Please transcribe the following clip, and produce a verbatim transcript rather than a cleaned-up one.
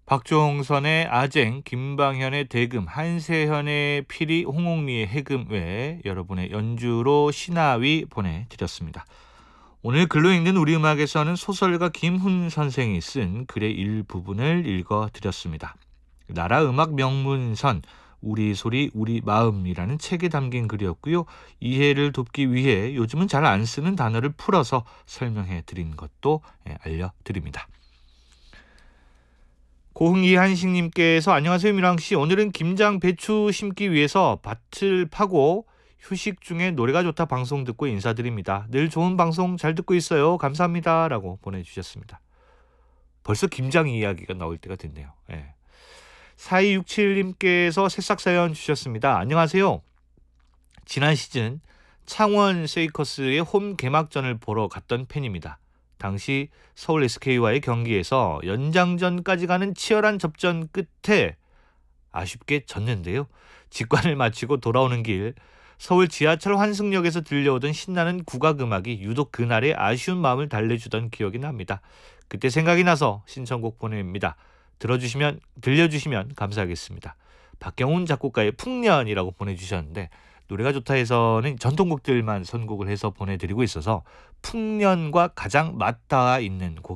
박종선의 아쟁, 김방현의 대금, 한세현의 피리, 홍옥리의 해금 외에 여러분의 연주로 신하위 보내드렸습니다. 오늘 글로 읽는 우리 음악에서는 소설가 김훈 선생이 쓴 글의 일부분을 읽어드렸습니다. 나라 음악 명문선 우리 소리 우리 마음이라는 책에 담긴 글이었고요. 이해를 돕기 위해 요즘은 잘 안 쓰는 단어를 풀어서 설명해 드린 것도 알려드립니다. 고흥이 한식님께서 안녕하세요 미랑씨, 오늘은 김장 배추 심기 위해서 밭을 파고 휴식 중에 노래가 좋다 방송 듣고 인사드립니다. 늘 좋은 방송 잘 듣고 있어요. 감사합니다 라고 보내주셨습니다. 벌써 김장 이야기가 나올 때가 됐네요. 네. 사이육칠님께서 새싹 사연 주셨습니다. 안녕하세요. 지난 시즌 창원 세이커스의 홈 개막전을 보러 갔던 팬입니다. 당시 서울 에스케이와의 경기에서 연장전까지 가는 치열한 접전 끝에 아쉽게 졌는데요. 직관을 마치고 돌아오는 길 서울 지하철 환승역에서 들려오던 신나는 국악음악이 유독 그날의 아쉬운 마음을 달래주던 기억이 납니다. 그때 생각이 나서 신청곡 보냅니다. 들어주시면 들려주시면 감사하겠습니다. 박경훈 작곡가의 풍년이라고 보내주셨는데, 노래가 좋다 해서는 전통곡들만 선곡을 해서 보내드리고 있어서 풍년과 가장 맞닿아 있는 곡